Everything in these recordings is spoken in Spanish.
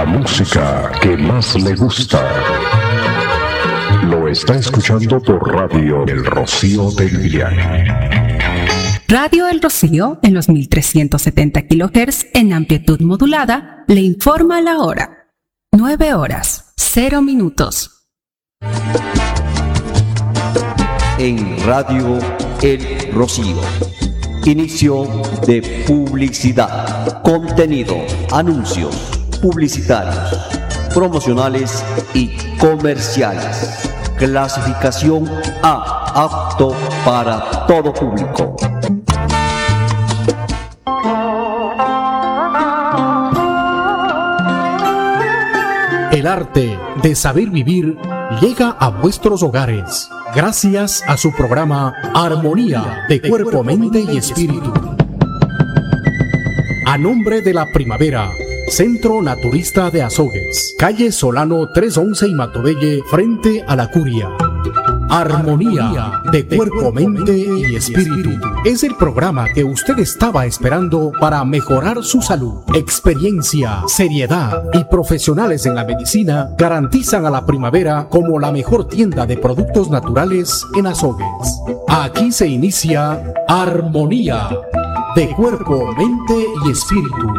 la música que más le gusta. Lo está escuchando por Radio El Rocío del Villaje. Radio El Rocío, en los 1370 kHz en amplitud modulada, le informa la hora. 9:00. En Radio El Rocío. Inicio de publicidad. Contenido, anuncios, publicitarios, promocionales y comerciales. Clasificación A, apto para todo público. El arte de saber vivir llega a vuestros hogares gracias a su programa Armonía de Cuerpo, Mente y Espíritu. A nombre de la Primavera, Centro Naturista de Azogues, calle Solano 311 y Matobelle, frente a la Curia. Armonía de Cuerpo, Mente y Espíritu es el programa que usted estaba esperando para mejorar su salud. Experiencia, seriedad y profesionales en la medicina garantizan a la Primavera como la mejor tienda de productos naturales en Azogues. Aquí se inicia Armonía de Cuerpo, Mente y Espíritu.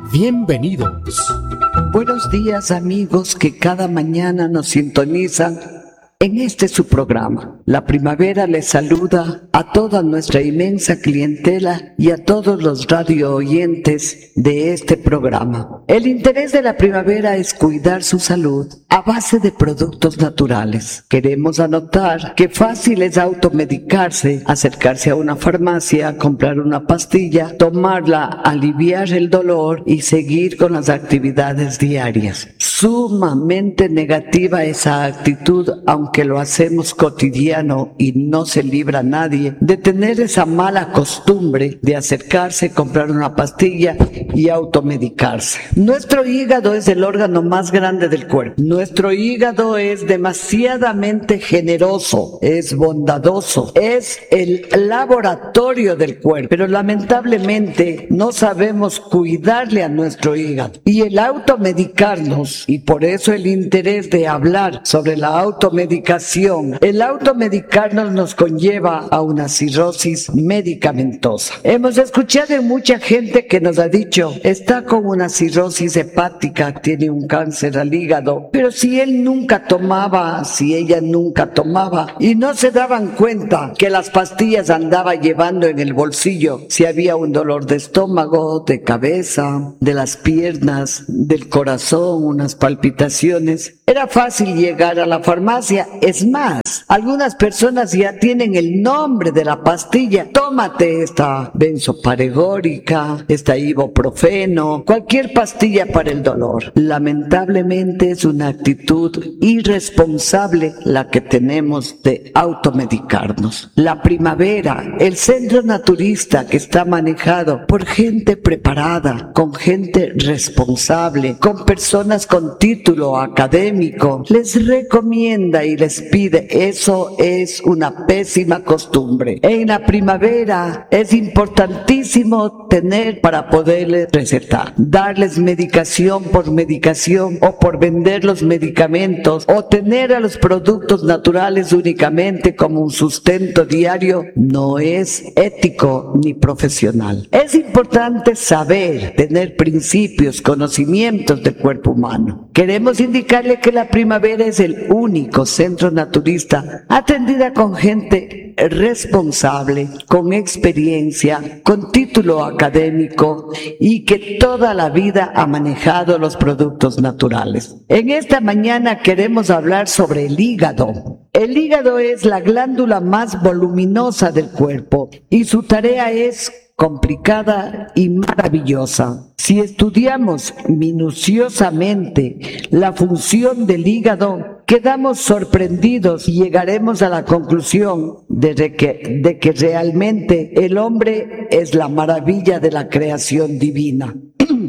Bienvenidos. Buenos días, amigos que cada mañana nos sintonizan en este su programa. La Primavera les saluda a toda nuestra inmensa clientela y a todos los radio oyentes de este programa. El interés de la Primavera es cuidar su salud a base de productos naturales. Queremos anotar que fácil es automedicarse, acercarse a una farmacia, comprar una pastilla, tomarla, aliviar el dolor y seguir con las actividades diarias. Sumamente negativa esa actitud, aunque lo hacemos cotidiano y no se libra a nadie de tener esa mala costumbre de acercarse, comprar una pastilla y automedicarse. Nuestro hígado es el órgano más grande del cuerpo. Nuestro hígado es demasiadamente generoso, es bondadoso, es el laboratorio del cuerpo, pero lamentablemente no sabemos cuidarle a nuestro hígado. Y el automedicarnos, y por eso el interés de hablar sobre la automedicación, el automedicarnos nos conlleva a una cirrosis medicamentosa. Hemos escuchado de mucha gente que nos ha dicho, está con una cirrosis hepática, tiene un cáncer al hígado, pero si él nunca tomaba, si ella nunca tomaba, y no se daban cuenta que las pastillas andaba llevando en el bolsillo, si había un dolor de estómago, de cabeza, de las piernas, del corazón, unas palpitaciones, era fácil llegar a la farmacia. Es más, algunas personas ya tienen el nombre de la pastilla. Tómate esta benzoparegórica, esta ibuprofeno, cualquier pastilla para el dolor. Lamentablemente es una actitud irresponsable la que tenemos de automedicarnos. La Primavera, el centro naturista que está manejado por gente preparada, con gente responsable, con personas con título académico, les recomienda y les pide. Eso es una pésima costumbre. En la Primavera es importantísimo tener para poderles recetar, darles medicación por medicación o por vender los medicamentos o tener a los productos naturales únicamente como un sustento diario no es ético ni profesional. Es importante saber, tener principios, conocimientos del cuerpo humano. Queremos indicarle que la Primavera es el único centro naturista atendida con gente responsable, con experiencia, con título académico y que toda la vida ha manejado los productos naturales. En esta mañana queremos hablar sobre el hígado. El hígado es la glándula más voluminosa del cuerpo y su tarea es complicada y maravillosa. Si estudiamos minuciosamente la función del hígado, quedamos sorprendidos y llegaremos a la conclusión de que realmente el hombre es la maravilla de la creación divina.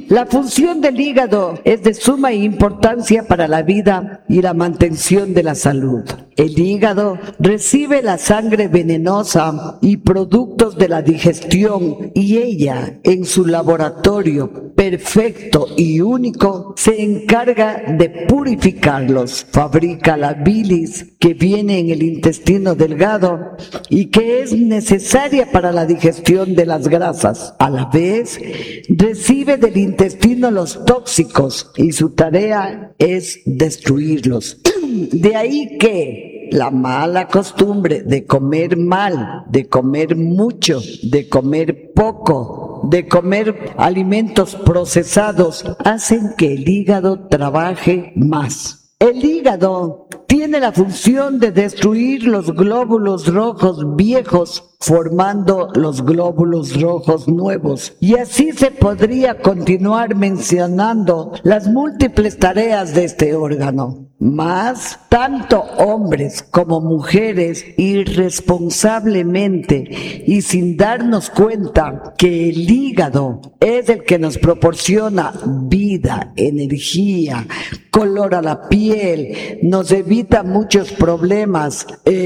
la función del hígado es de suma importancia para la vida y la mantención de la salud. El hígado recibe la sangre venenosa y productos de la digestión y ella, en su laboratorio perfecto y único, se encarga de purificarlos. Fabrica la bilis que viene en el intestino delgado y que es necesaria para la digestión de las grasas. A la vez, recibe del intestino los tóxicos y su tarea es destruirlos. De ahí que la mala costumbre de comer mal, de comer mucho, de comer poco, de comer alimentos procesados, hacen que el hígado trabaje más. El hígado tiene la función de destruir los glóbulos rojos viejos, formando los glóbulos rojos nuevos. Y así se podría continuar mencionando las múltiples tareas de este órgano. Mas, tanto hombres como mujeres, irresponsablemente y sin darnos cuenta que el hígado es el que nos proporciona vida, energía, color a la piel, nos evita muchos problemas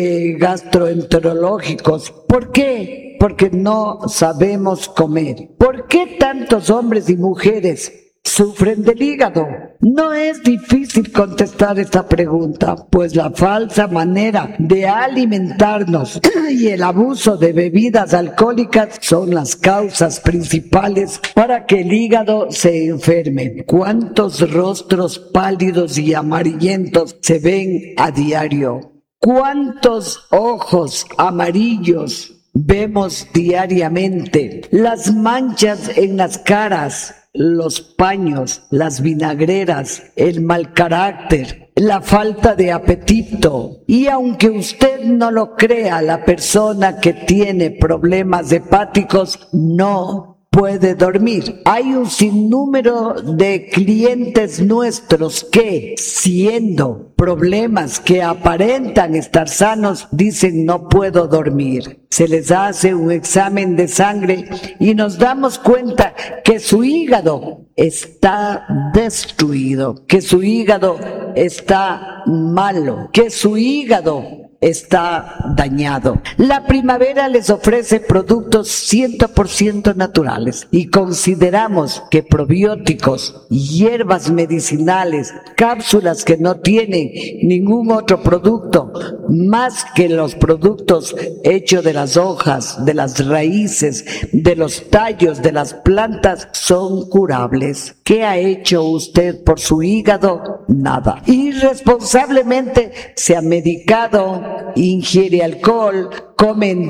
gastroenterológicos. ¿Por qué? Porque no sabemos comer. ¿Por qué tantos hombres y mujeres sufren del hígado? No es difícil contestar esta pregunta, pues la falsa manera de alimentarnos y el abuso de bebidas alcohólicas son las causas principales para que el hígado se enferme. ¿Cuántos rostros pálidos y amarillentos se ven a diario? ¿Cuántos ojos amarillos vemos diariamente? Las manchas en las caras, los paños, las vinagreras, el mal carácter, la falta de apetito. Y aunque usted no lo crea, la persona que tiene problemas hepáticos no puede dormir. Hay un sinnúmero de clientes nuestros que, siendo problemas que aparentan estar sanos, dicen no puedo dormir. Se les hace un examen de sangre y nos damos cuenta que su hígado está destruido, que su hígado está malo, que su hígado está dañado. La primavera les ofrece productos 100% naturales y consideramos que probióticos, hierbas medicinales, cápsulas que no tienen ningún otro producto más que los productos hechos de las hojas, de las raíces, de los tallos de las plantas son curables. ¿Qué ha hecho usted por su hígado? Nada. Irresponsablemente se ha medicado, ingiere alcohol, come en